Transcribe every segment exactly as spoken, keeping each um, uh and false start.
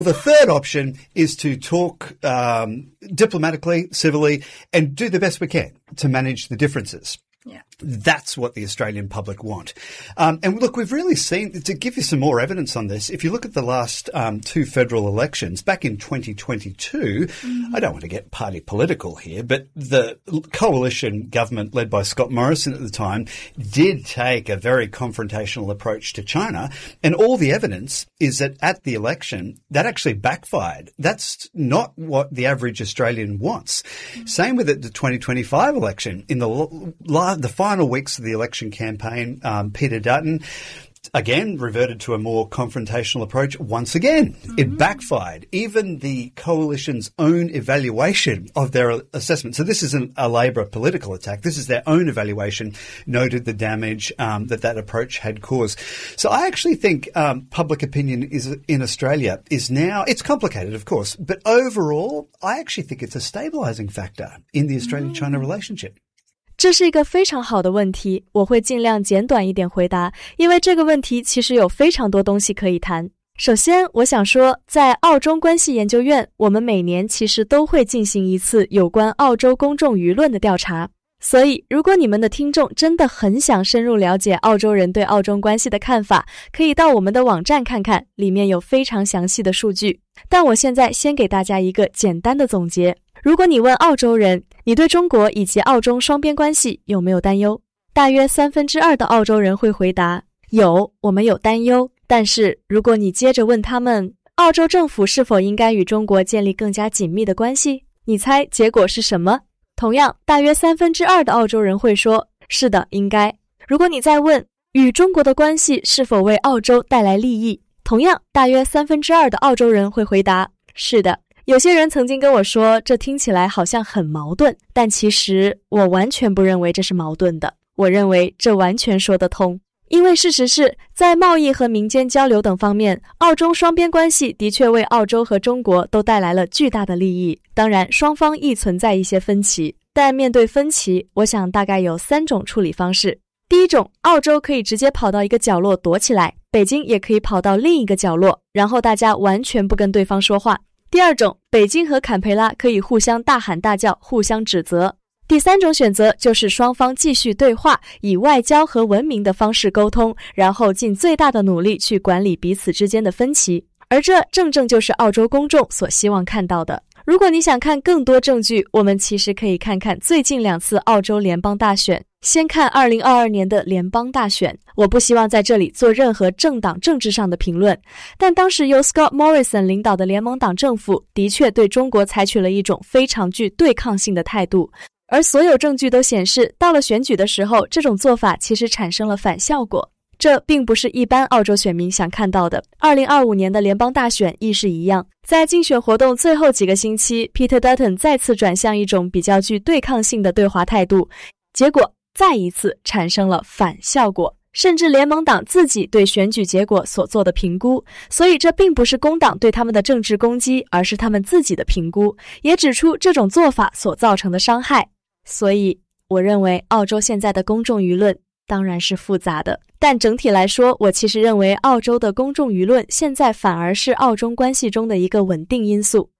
The third option is to talk um, diplomatically, civilly, and do the best we can to manage the differences. Yeah. That's what the Australian public want. Um, and look, we've really seen, to give you some more evidence on this, if you look at the last um, two federal elections, back in twenty twenty-two, mm-hmm. I don't want to get party political here, but the coalition government led by Scott Morrison at the time did take a very confrontational approach to China. And all the evidence is that at the election, that actually backfired. That's not what the average Australian wants. Mm-hmm. Same with it, the twenty twenty-five election. In the last The final weeks of the election campaign, um, Peter Dutton, again, reverted to a more confrontational approach. Once again, mm-hmm. it backfired. Even the coalition's own evaluation of their assessment. So this isn't a Labor political attack. This is their own evaluation, noted the damage um, that that approach had caused. So I actually think um, public opinion is in Australia is now, it's complicated, of course, but overall, I actually think it's a stabilizing factor in the Australia-China mm-hmm. relationship. 这是一个非常好的问题，我会尽量简短一点回答，因为这个问题其实有非常多东西可以谈。首先，我想说，在澳中关系研究院，我们每年其实都会进行一次有关澳洲公众舆论的调查。所以，如果你们的听众真的很想深入了解澳洲人对澳中关系的看法，可以到我们的网站看看，里面有非常详细的数据。但我现在先给大家一个简单的总结。如果你问澳洲人，你对中国以及澳中双边关系有没有担忧？大约三分之二的澳洲人会回答，有，我们有担忧。但是如果你接着问他们，澳洲政府是否应该与中国建立更加紧密的关系？你猜结果是什么？同样，大约三分之二的澳洲人会说，是的，应该。如果你再问，与中国的关系是否为澳洲带来利益？同样，大约三分之二的澳洲人会回答，是的。有些人曾经跟我说，这听起来好像很矛盾，但其实我完全不认为这是矛盾的。我认为这完全说得通。因为事实是，在贸易和民间交流等方面，澳中双边关系的确为澳洲和中国都带来了巨大的利益。当然，双方亦存在一些分歧，但面对分歧，我想大概有三种处理方式。第一种，澳洲可以直接跑到一个角落躲起来，北京也可以跑到另一个角落，然后大家完全不跟对方说话。第二种，北京和坎培拉可以互相大喊大叫，互相指责。第三种选择就是双方继续对话，以外交和文明的方式沟通，然后尽最大的努力去管理彼此之间的分歧。而这正正就是澳洲公众所希望看到的。如果你想看更多证据，我们其实可以看看最近两次澳洲联邦大选。先看二零二二年的联邦大选，我不希望在这里做任何政党政治上的评论，但当时由 Scott Morrison 领导的联盟党政府的确对中国采取了一种非常具对抗性的态度，而所有证据都显示，到了选举的时候，这种做法其实产生了反效果。这并不是一般澳洲选民想看到的。二零二五年的联邦大选亦是一样，在竞选活动最后几个星期， Peter Dutton 再次转向一种比较具对抗性的对华态度，结果再一次产生了反效果，甚至联盟党自己对选举结果所做的评估。所以这并不是工党对他们的政治攻击，而是他们自己的评估，也指出这种做法所造成的伤害。所以我认为澳洲现在的公众舆论当然是复杂的，但整体来说，我其实认为澳洲的公众舆论现在反而是澳中关系中的一个稳定因素。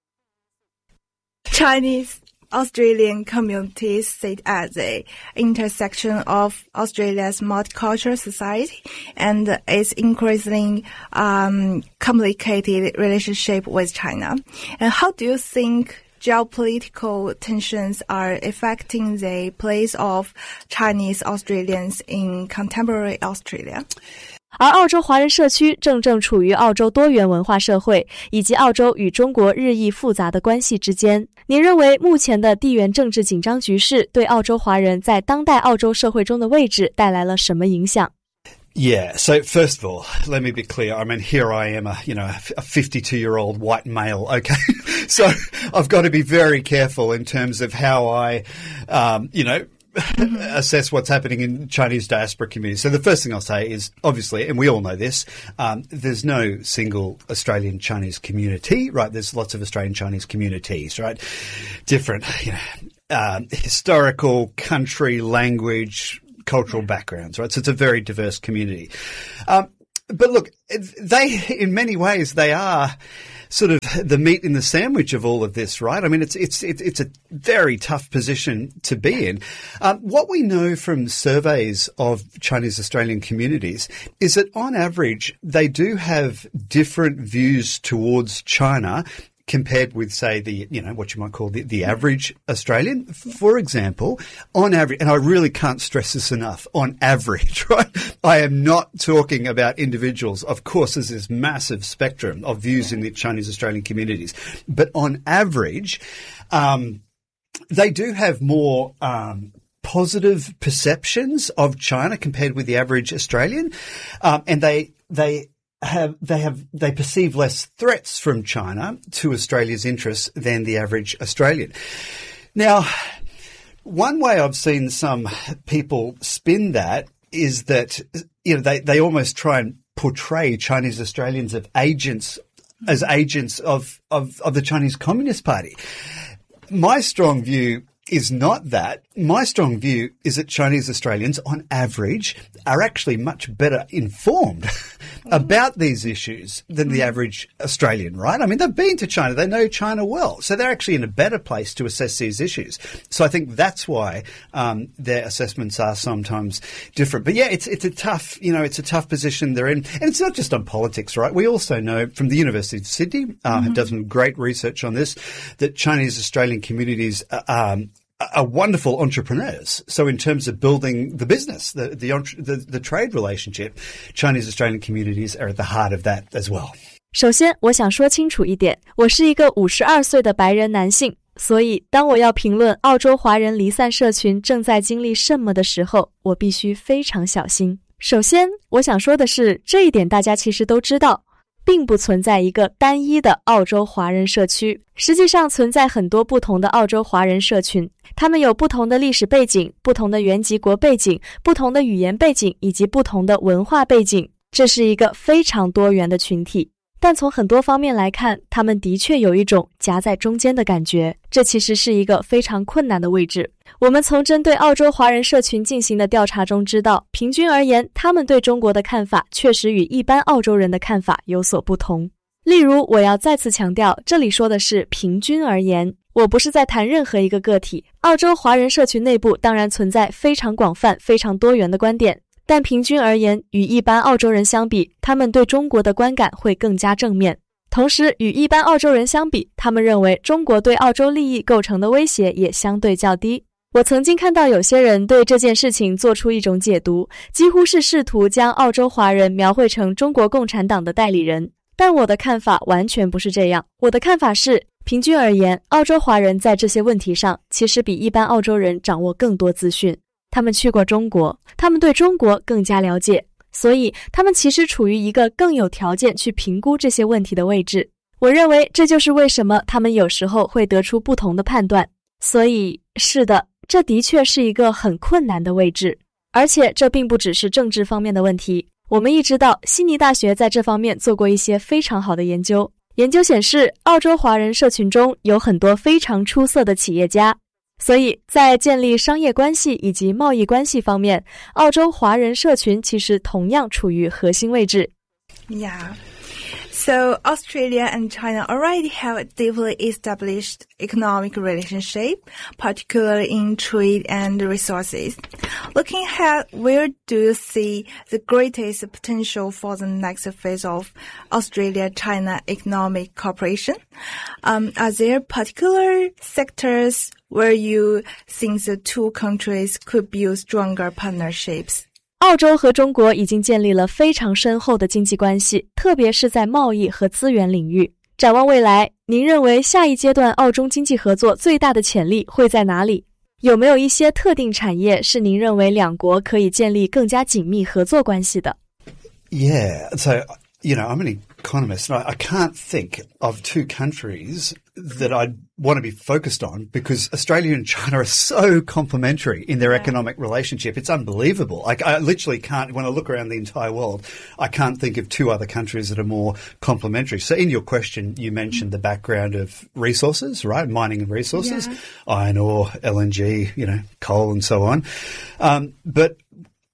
Chinese Australian communities sit at the intersection of Australia's multicultural society and its increasingly um, complicated relationship with China. And how do you think geopolitical tensions are affecting the place of Chinese Australians in contemporary Australia? 而澳洲华人社区正正处于澳洲多元文化社会以及澳洲与中国日益复杂的关系之间。您认为目前的地缘政治紧张局势对澳洲华人在当代澳洲社会中的位置带来了什么影响？ Yeah, so first of all, let me be clear. I mean, here I am, a, you know, a fifty-two-year-old white male, okay? So I've got to be very careful in terms of how I, um, you know, assess what's happening in Chinese diaspora communities. So the first thing I'll say is, obviously, and we all know this, um, there's no single Australian Chinese community, right? There's lots of Australian Chinese communities, right? Different, you know, um, historical, country, language, cultural backgrounds, right? So it's a very diverse community. Um, but look, they, in many ways, they are sort of the meat in the sandwich of all of this, right? I mean, it's it's it's, it's a very tough position to be in. Um, what we know from surveys of Chinese Australian communities is that on average they do have different views towards China compared with, say, the, you know, what you might call the, the average Australian. For example, on average, and I really can't stress this enough, on average, right? I am not talking about individuals. Of course, there's this massive spectrum of views in the Chinese Australian communities. But on average, um, they do have more um, positive perceptions of China compared with the average Australian. Um, and they they have they have they perceive less threats from China to Australia's interests than the average Australian. Now, one way I've seen some people spin that is that, you know, they, they almost try and portray Chinese Australians of agents as agents of, of, of the Chinese Communist Party. My strong view is not that. My strong view is that Chinese Australians, on average, are actually much better informed about these issues than the average Australian, right? I mean, they've been to China. They know China well. So they're actually in a better place to assess these issues. So I think that's why um, their assessments are sometimes different. But yeah, it's it's a tough, you know, it's a tough position they're in. And it's not just on politics, right? We also know from the University of Sydney, uh, mm-hmm. have done some great research on this, that Chinese Australian communities uh, um, are wonderful entrepreneurs. So in terms of building the business, the the, the the trade relationship, Chinese Australian communities are at the heart of that as well. 首先，我想说清楚一点，我是一个五十二岁的白人男性，所以当我要评论澳洲华人离散社群正在经历什么的时候，我必须非常小心。首先，我想说的是，这一点大家其实都知道。并不存在一个单一的澳洲华人社区，实际上存在很多不同的澳洲华人社群，他们有不同的历史背景、不同的原籍国背景、不同的语言背景以及不同的文化背景，这是一个非常多元的群体。但从很多方面来看，他们的确有一种夹在中间的感觉，这其实是一个非常困难的位置。我们从针对澳洲华人社群进行的调查中知道，平均而言，他们对中国的看法确实与一般澳洲人的看法有所不同。例如，我要再次强调，这里说的是平均而言，我不是在谈任何一个个体。澳洲华人社群内部当然存在非常广泛、非常多元的观点，但平均而言，与一般澳洲人相比，他们对中国的观感会更加正面。同时，与一般澳洲人相比，他们认为中国对澳洲利益构成的威胁也相对较低。我曾经看到有些人对这件事情做出一种解读，几乎是试图将澳洲华人描绘成中国共产党的代理人。但我的看法完全不是这样。我的看法是，平均而言，澳洲华人在这些问题上其实比一般澳洲人掌握更多资讯。他们去过中国，他们对中国更加了解，所以他们其实处于一个更有条件去评估这些问题的位置。我认为这就是为什么他们有时候会得出不同的判断。所以，是的，这的确是一个很困难的位置。而且这并不只是政治方面的问题。我们亦知道，悉尼大学在这方面做过一些非常好的研究。研究显示，澳洲华人社群中有很多非常出色的企业家。所以在建立商业关系以及贸易关系方面，澳洲华人社群其实同样处于核心位置。 Yeah. So Australia and China already have a deeply established economic relationship, particularly in trade and resources. Looking ahead, where do you see the greatest potential for the next phase of Australia-China economic cooperation? Um, are there particular sectors where you think the two countries could build stronger partnerships? 澳洲和中国已经建立了非常深厚的经济关系，特别是在贸易和资源领域。展望未来，您认为下一阶段澳中经济合作最大的潜力会在哪里？有没有一些特定产业是您认为两国可以建立更加紧密合作关系的？ Yeah, so, you know, I'm an economist and I, I can't think of two countries that I'd want to be focused on because Australia and China are so complementary in their yeah. economic relationship. It's unbelievable. Like, I literally can't, when I look around the entire world, I can't think of two other countries that are more complementary. So in your question, you mentioned the background of resources, right? Mining and resources, yeah. iron ore, L N G, you know, coal and so on. Um, but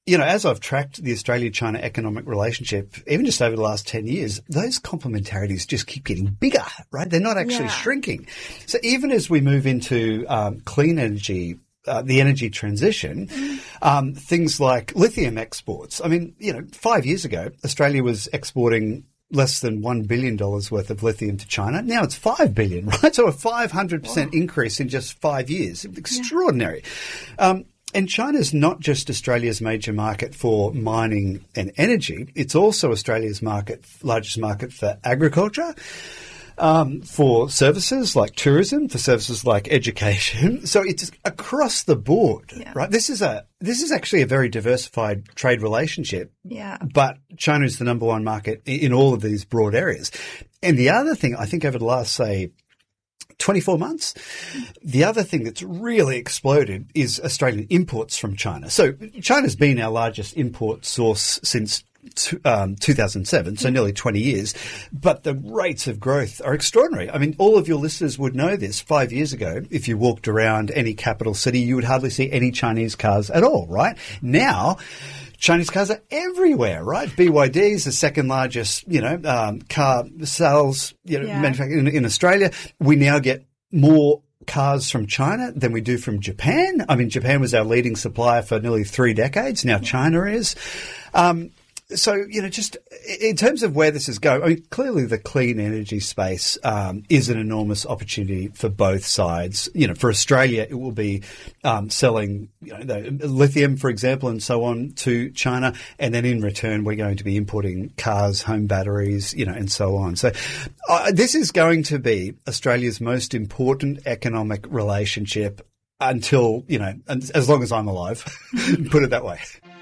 you know, as I've tracked the Australia-China economic relationship, even just over the last ten years, those complementarities just keep getting bigger, right? They're not actually yeah. shrinking. So even as we move into um, clean energy, uh, the energy transition, um, things like lithium exports. I mean, you know, five years ago, Australia was exporting less than one billion dollars worth of lithium to China. Now it's five billion dollars, right? So a five hundred percent wow. increase in just five years. Extraordinary. Yeah. Um, And China's not just Australia's major market for mining and energy. It's also Australia's market, largest market for agriculture, um, for services like tourism, for services like education. So it's across the board, yeah. right? This is a this is actually a very diversified trade relationship. Yeah. But China is the number one market in all of these broad areas. And the other thing, I think over the last, say, twenty-four months. The other thing that's really exploded is Australian imports from China. So China's been our largest import source since um, two thousand seven, so nearly twenty years. But the rates of growth are extraordinary. I mean, all of your listeners would know this. Five years ago, if you walked around any capital city, you would hardly see any Chinese cars at all, right? Now, Chinese cars are everywhere, right? B Y D is the second largest, you know, um, car sales, you know, yeah. manufacturer in, in Australia. We now get more cars from China than we do from Japan. I mean, Japan was our leading supplier for nearly three decades. Now China is. Um, So, you know, just in terms of where this is going, I mean, clearly the clean energy space um, is an enormous opportunity for both sides. You know, for Australia, it will be um, selling, you know, the lithium, for example, and so on to China. And then in return, we're going to be importing cars, home batteries, you know, and so on. So uh, this is going to be Australia's most important economic relationship until, you know, as long as I'm alive, put it that way.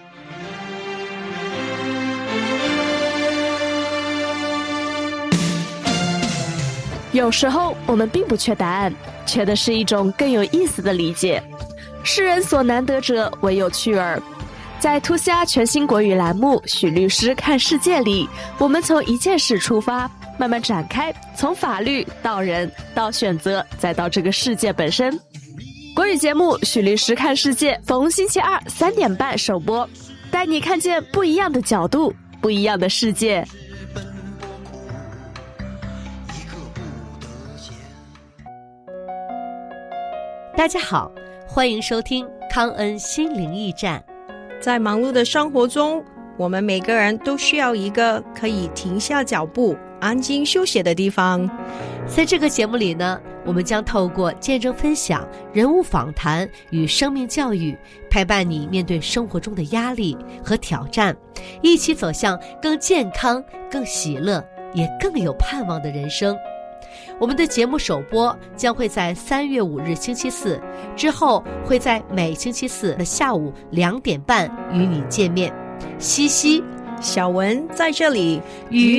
有时候我们并不缺答案，缺的是一种更有意思的理解。世人所难得者，唯有趣儿。在兔虾全新国语栏目《许律师看世界》里，我们从一件事出发，慢慢展开，从法律到人，到选择，再到这个世界本身。国语节目《许律师看世界》逢星期二三点半首播，带你看见不一样的角度，不一样的世界。 大家好，欢迎收听康恩心灵驿站。 在忙碌的生活中，我们每个人都需要一个可以停下脚步、安静休息的地方。 在这个节目里呢，我们将透过见证分享、人物访谈与生命教育，陪伴你面对生活中的压力和挑战，一起走向更健康、更喜乐，也更有盼望的人生。我们的节目首播将会在三月五日星期四，之后会在每星期四的下午两点半与你见面。西西、 小文在这里与